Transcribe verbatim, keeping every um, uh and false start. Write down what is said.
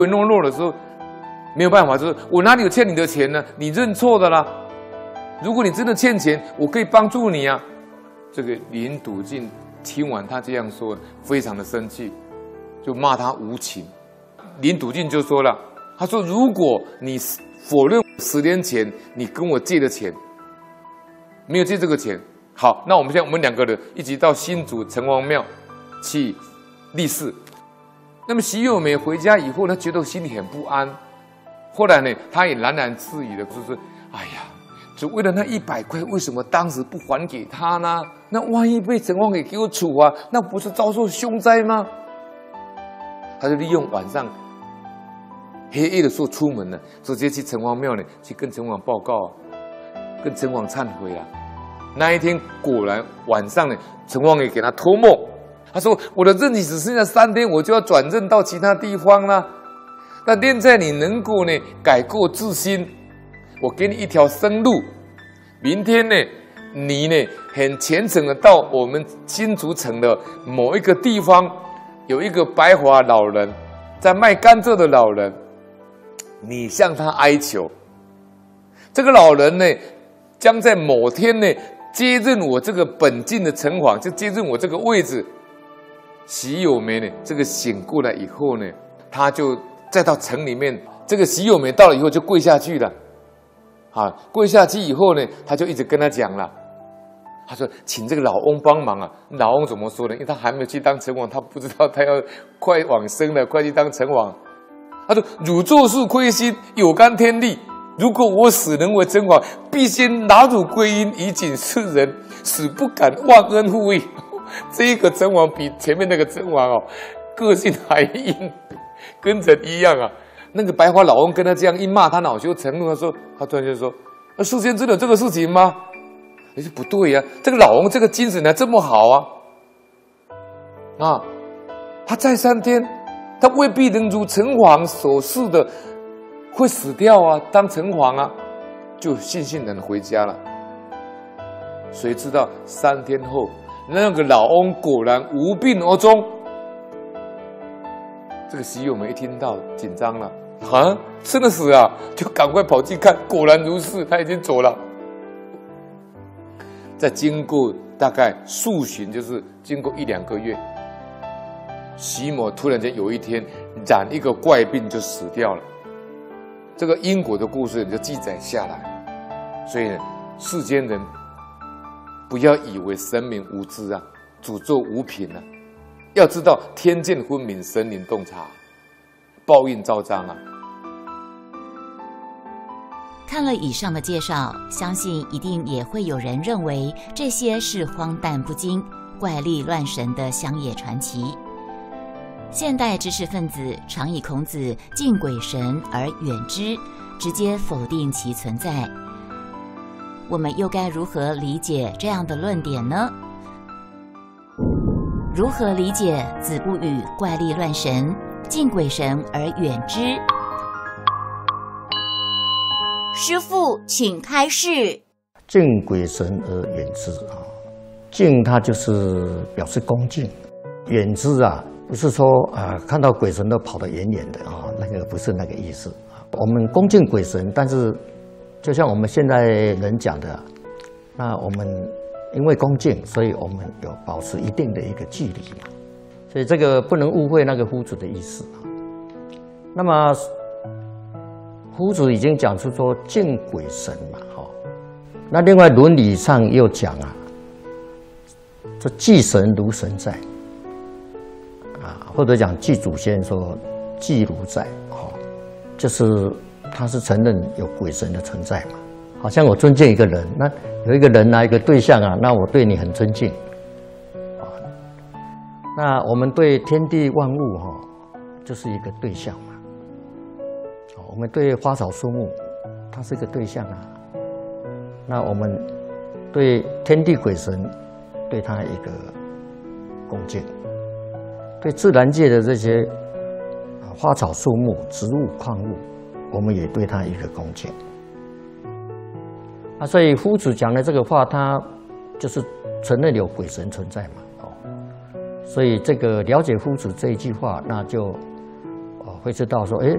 懦弱的时候，没有办法，就是我哪里有欠你的钱呢？你认错的啦。如果你真的欠钱，我可以帮助你啊。这个林笃敬听完他这样说，非常的生气，就骂他无情。林笃敬就说了，他说：“如果你否认十年前你跟我借的钱，没有借这个钱，好，那我们现在我们两个人一起到新竹城隍庙去立誓。”那么徐有梅回家以后呢，觉得心里很不安。后来呢，他也喃喃自语的，就是：“哎呀，就为了那一百块，为什么当时不还给他呢？那万一被城隍给给我处啊，那不是遭受凶灾吗？”他就利用晚上黑夜的时候出门呢，直接去城隍庙呢，去跟城隍报告、啊，跟城隍忏悔啊。那一天果然晚上呢，城隍也给他托梦，他说：“我的任期只剩下三天，我就要转任到其他地方了。但念在你能够呢改过自新，我给你一条生路。明天呢，你呢很虔诚的到我们新竹城的某一个地方，有一个白发老人在卖甘蔗的老人。”你向他哀求，这个老人呢，将在某天呢接任我这个本境的城隍，就接任我这个位置。徐有梅呢，这个醒过来以后呢，他就再到城里面。这个徐有梅到了以后就跪下去了，啊，跪下去以后呢，他就一直跟他讲了，他说：“请这个老翁帮忙啊。”老翁怎么说呢？因为他还没有去当城隍，他不知道他要快往生了，快去当城隍。他说：“汝做事亏心，有干天地。如果我死能为城隍，必先拿汝归阴，以警世人，使不敢忘恩负义。”这一个城隍比前面那个城隍哦，个性还硬，跟人一样啊。那个白发老翁跟他这样一骂，他恼羞成怒。他说：“他突然就说，那世间真的有这个事情吗？”哎，不对呀、啊，这个老翁这个精神还这么好啊！啊，他再三天。他未必能如城隍所示的会死掉啊，当城隍啊，就悻悻然回家了。谁知道三天后，那个老翁果然无病而终。这个徐有梅一听到，紧张了，啊，真的死啊！就赶快跑去看，果然如是，他已经走了。再经过大概数旬，就是经过一两个月。徐某突然间有一天染一个怪病就死掉了，这个因果的故事就记载下来。所以呢，世间人不要以为神明无知啊，诅咒无凭啊，要知道天见分明，神灵洞察，报应昭彰啊。 看了以上的介绍，相信一定也会有人认为这些是荒诞不经、怪力乱神的乡野传奇。现代知识分子常以孔子敬鬼神而远之，直接否定其存在。我们又该如何理解这样的论点呢？如何理解子不语怪力乱神、敬鬼神而远之？师父，请开示。 敬鬼神而远之啊，敬它就是表示恭敬，远之啊。不是说啊、呃，看到鬼神都跑得远远的啊，那个不是那个意思。我们恭敬鬼神，但是就像我们现在人讲的，那我们因为恭敬，所以我们有保持一定的一个距离嘛。所以这个不能误会那个夫子的意思啊。那么夫子已经讲出说敬鬼神嘛，哈。那另外伦理上又讲啊，这祭神如神在。啊，或者讲祭祖先说祭如在，哦，就是他是承认有鬼神的存在嘛。好像我尊敬一个人，那有一个人啊，一个对象啊，那我对你很尊敬，啊，那我们对天地万物哈、哦，就是一个对象嘛。我们对花草树木，它是一个对象啊。那我们对天地鬼神，对他一个恭敬。对自然界的这些花草树木、植物、矿物，我们也对它一个恭敬。啊，所以夫子讲的这个话，他就是承认有鬼神存在嘛，哦，所以这个了解夫子这一句话，那就哦会知道说，哎，